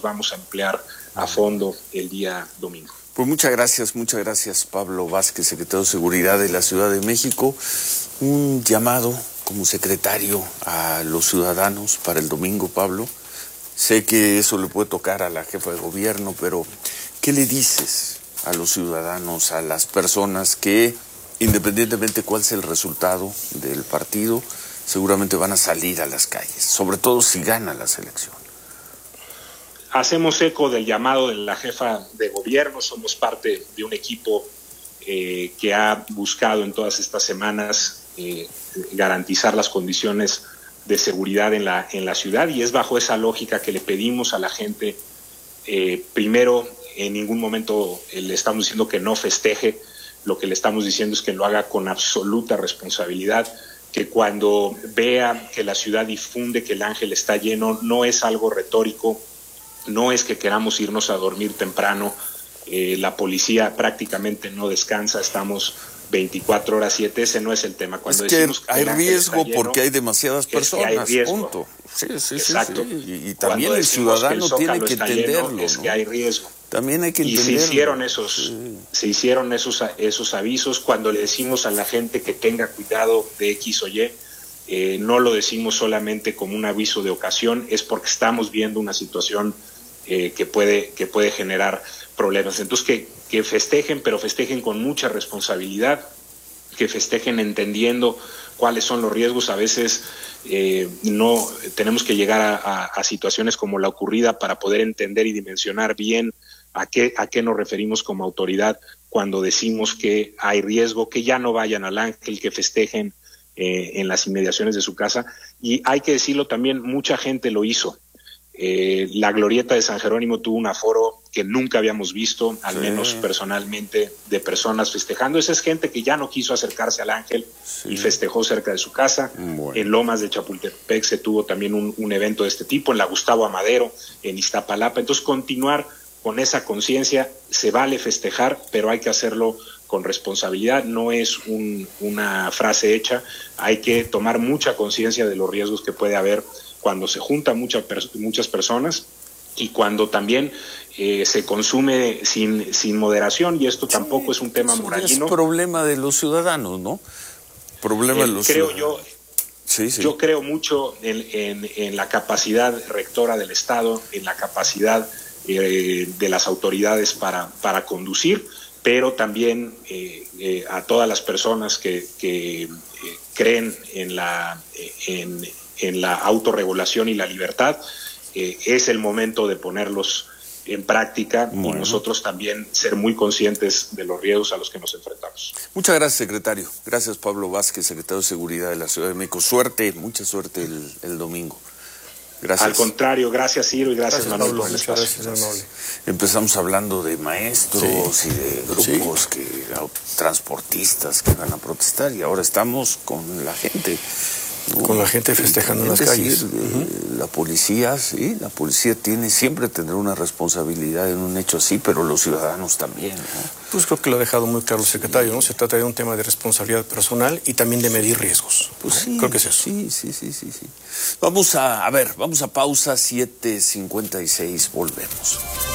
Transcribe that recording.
vamos a emplear a fondo el día domingo. Pues muchas gracias Pablo Vázquez, secretario de Seguridad de la Ciudad de México. Un llamado como secretario a los ciudadanos para el domingo, Pablo. Sé que eso le puede tocar a la jefa de gobierno, pero ¿qué le dices a los ciudadanos, a las personas que, independientemente cuál sea el resultado del partido, seguramente van a salir a las calles, sobre todo si gana la selección? Hacemos eco del llamado de la jefa de gobierno, somos parte de un equipo que ha buscado en todas estas semanas garantizar las condiciones de seguridad en la ciudad, y es bajo esa lógica que le pedimos a la gente, primero, en ningún momento le estamos diciendo que no festeje, lo que le estamos diciendo es que lo haga con absoluta responsabilidad, que cuando vea que la ciudad difunde que el Ángel está lleno, no es algo retórico, no es que queramos irnos a dormir temprano, la policía prácticamente no descansa, estamos 24 horas 7, ese no es el tema. Cuando es que decimos hay riesgo lleno, porque hay demasiadas personas, es que hay riesgo. Punto. Sí. Sí. Y también el ciudadano tiene que entenderlo, lleno, es ¿no? que hay riesgo. También hay que entenderlo. Y se hicieron esos avisos cuando le decimos a la gente que tenga cuidado de X o Y. No lo decimos solamente como un aviso de ocasión, es porque estamos viendo una situación que puede generar problemas. Entonces que festejen, pero festejen con mucha responsabilidad, que festejen entendiendo cuáles son los riesgos. A veces no tenemos que llegar a situaciones como la ocurrida para poder entender y dimensionar bien a qué nos referimos como autoridad cuando decimos que hay riesgo, que ya no vayan al Ángel, que festejen en las inmediaciones de su casa. Y hay que decirlo también, mucha gente lo hizo. La glorieta de San Jerónimo tuvo un aforo que nunca habíamos visto, al menos personalmente, de personas festejando. Esa es gente que ya no quiso acercarse al Ángel y festejó cerca de su casa. Bueno. En Lomas de Chapultepec se tuvo también un evento de este tipo, en la Gustavo Amadero, en Iztapalapa. Entonces, continuar con esa conciencia, se vale festejar, pero hay que hacerlo con responsabilidad, no es una frase hecha, hay que tomar mucha conciencia de los riesgos que puede haber cuando se juntan muchas personas y cuando también se consume sin moderación, y esto tampoco es un tema moralino. Es problema de los ciudadanos, ¿no? Problema de los ciudadanos. Yo creo mucho en la capacidad rectora del Estado, en la capacidad de las autoridades para conducir, pero también a todas las personas que creen en la autorregulación y la libertad, es el momento de ponerlos en práctica. Bueno. Y nosotros también ser muy conscientes de los riesgos a los que nos enfrentamos. Muchas gracias, secretario. Gracias, Pablo Vázquez, secretario de Seguridad de la Ciudad de México. Suerte, mucha suerte el domingo. Gracias. Al contrario, gracias Ciro y gracias Manuel por el espacio. Gracias. Empezamos hablando de maestros y de grupos, transportistas que van a protestar, y ahora estamos con la gente. Con la gente festejando en las calles. La policía, la policía siempre tendrá una responsabilidad en un hecho así, pero los ciudadanos también, ¿no? Pues creo que lo ha dejado muy claro el secretario, ¿no? Se trata de un tema de responsabilidad personal y también de medir riesgos. Pues sí, creo que es eso. Sí. Vamos a pausa, 7:56, volvemos.